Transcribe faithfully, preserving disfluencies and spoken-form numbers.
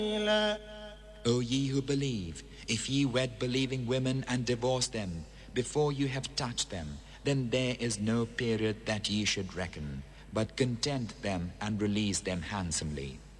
O ye who believe, if ye wed believing women and divorce them before you have touched them, then there is no period that ye should reckon, but content them and release them handsomely.